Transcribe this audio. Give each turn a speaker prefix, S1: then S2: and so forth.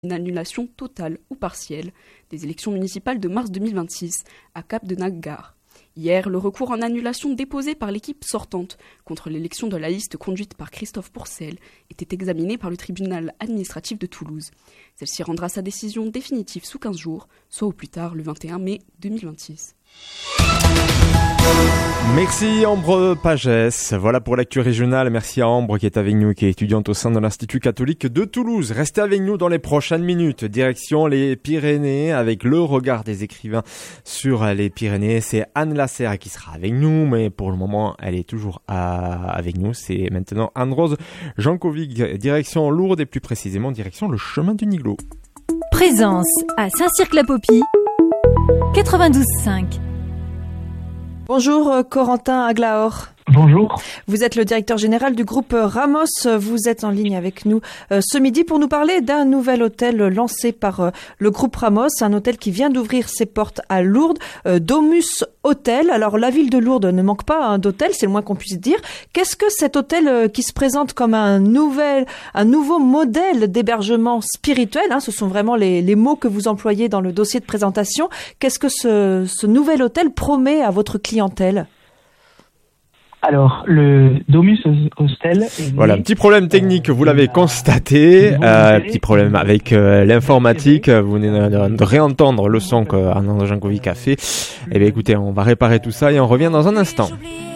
S1: une annulation totale ou partielle des élections municipales de mars 2026 à Cap de Nagar. Hier, le recours en annulation déposé par l'équipe sortante contre l'élection de la liste conduite par Christophe Pourcel était examiné par le tribunal administratif de Toulouse. Celle-ci rendra sa décision définitive sous 15 jours, soit au plus tard le 21 mai 2026.
S2: Merci Ambre Pagès. Voilà pour l'actu régionale. Merci à Ambre qui est avec nous, qui est étudiante au sein de l'Institut catholique de Toulouse. Restez avec nous dans les prochaines minutes. Direction les Pyrénées avec le regard des écrivains sur les Pyrénées. C'est Anne Lasserre qui sera avec nous, mais pour le moment, elle est toujours avec nous. C'est maintenant Anne-Rose Jankovic. Direction Lourdes et plus précisément direction le chemin du Niglo.
S3: Présence à Saint-Cirque-la-Popie, 92.5.
S4: Bonjour Corentin Aglaor.
S5: Bonjour.
S4: Vous êtes le directeur général du groupe Ramos. Vous êtes en ligne avec nous ce midi pour nous parler d'un nouvel hôtel lancé par le groupe Ramos, un hôtel qui vient d'ouvrir ses portes à Lourdes, Domus Hôtel. Alors la ville de Lourdes ne manque pas d'hôtel, c'est le moins qu'on puisse dire. Qu'est-ce que cet hôtel qui se présente comme un nouveau modèle d'hébergement spirituel, ce sont vraiment les mots que vous employez dans le dossier de présentation. Qu'est-ce que ce nouvel hôtel promet à votre clientèle ?
S5: Alors, le Domus Hostel...
S2: Voilà, petit problème technique, vous l'avez constaté, petit problème avec l'informatique, vous venez de réentendre le son qu'Anne Jankovic a fait. Eh bien écoutez, on va réparer tout ça et on revient dans un instant.